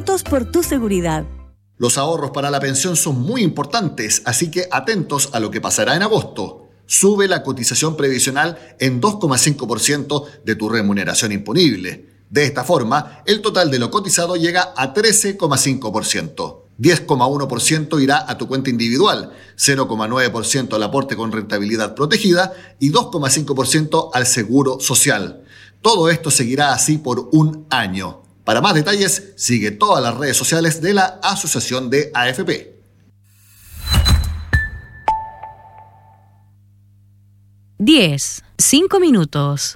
Juntos por tu seguridad. Los ahorros para la pensión son muy importantes, así que atentos a lo que pasará en agosto. Sube la cotización previsional en 2,5% de tu remuneración imponible. De esta forma, el total de lo cotizado llega a 13,5%. 10,1% irá a tu cuenta individual, 0,9% al aporte con rentabilidad protegida y 2,5% al seguro social. Todo esto seguirá así por un año. Para más detalles, sigue todas las redes sociales de la Asociación de AFP. 5 minutos.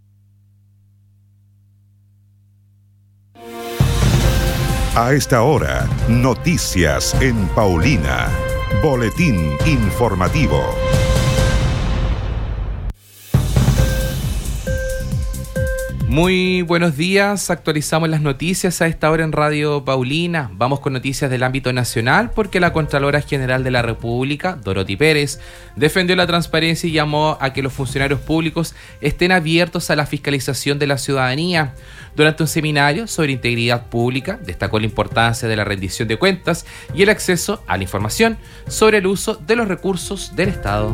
A esta hora, noticias en Paulina. Boletín informativo. Muy buenos días, actualizamos las noticias a esta hora en Radio Paulina. Vamos con noticias del ámbito nacional porque la Contralora General de la República, Dorothy Pérez, defendió la transparencia y llamó a que los funcionarios públicos estén abiertos a la fiscalización de la ciudadanía. Durante un seminario sobre integridad pública, destacó la importancia de la rendición de cuentas y el acceso a la información sobre el uso de los recursos del Estado.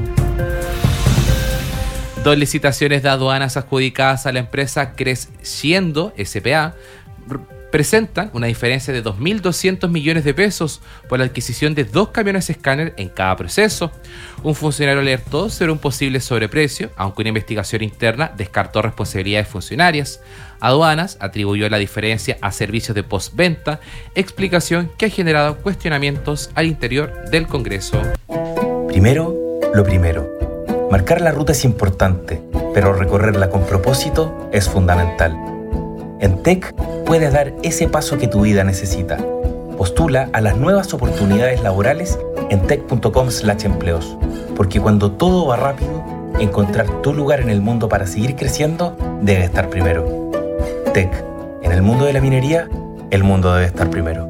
2 licitaciones de aduanas adjudicadas a la empresa Creciendo S.p.A. presentan una diferencia de 2.200 millones de pesos por la adquisición de 2 camiones escáner en cada proceso. Un funcionario alertó sobre un posible sobreprecio, aunque una investigación interna descartó responsabilidades funcionarias. Aduanas atribuyó la diferencia a servicios de postventa, explicación que ha generado cuestionamientos al interior del Congreso. Primero, lo primero. Marcar la ruta es importante, pero recorrerla con propósito es fundamental. En TEC puedes dar ese paso que tu vida necesita. Postula a las nuevas oportunidades laborales en tec.com/empleos, porque cuando todo va rápido, encontrar tu lugar en el mundo para seguir creciendo debe estar primero. TEC, en el mundo de la minería, el mundo debe estar primero.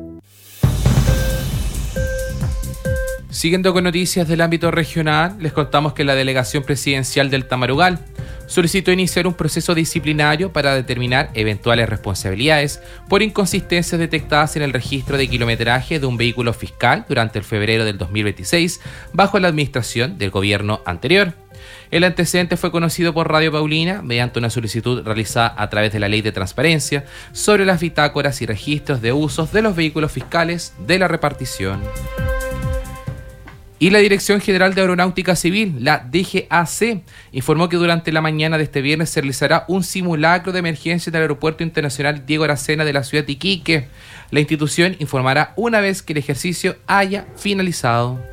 Siguiendo con noticias del ámbito regional, les contamos que la Delegación Presidencial del Tamarugal solicitó iniciar un proceso disciplinario para determinar eventuales responsabilidades por inconsistencias detectadas en el registro de kilometraje de un vehículo fiscal durante el febrero del 2026 bajo la administración del gobierno anterior. El antecedente fue conocido por Radio Paulina mediante una solicitud realizada a través de la Ley de Transparencia sobre las bitácoras y registros de usos de los vehículos fiscales de la repartición. Y la Dirección General de Aeronáutica Civil, la DGAC, informó que durante la mañana de este viernes se realizará un simulacro de emergencia en el Aeropuerto Internacional Diego Aracena de la ciudad de Iquique. La institución informará una vez que el ejercicio haya finalizado.